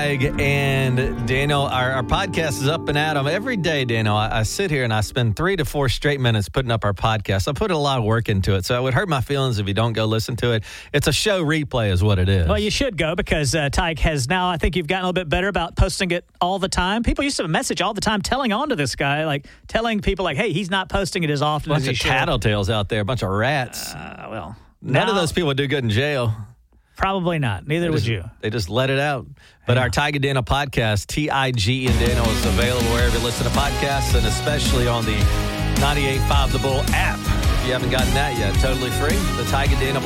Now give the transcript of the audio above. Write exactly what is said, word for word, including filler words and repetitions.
Tig and Daniel. Our, our podcast is up and at 'em every day, Daniel. I, I sit here and I spend three to four straight minutes putting up our podcast. I put a lot of work into it, so it would hurt my feelings if you don't go listen to it. It's a show replay is what it is. Well, you should go because uh, Tig has now, I think you've gotten a little bit better about posting it all the time. People used to message all the time telling on to this guy, like telling people like, hey, he's not posting it as often bunch as he of should. tattletales out there, a bunch of rats. Uh, well, None now, of those people would do good in jail. Probably not. Neither They would just, you. They just let it out. But Yeah. our Tig and Daniel podcast, T I G and Daniel, is available wherever you listen to podcasts and especially on the ninety-eight point five The Bull app. If you haven't gotten that yet, totally free. The Tig and Daniel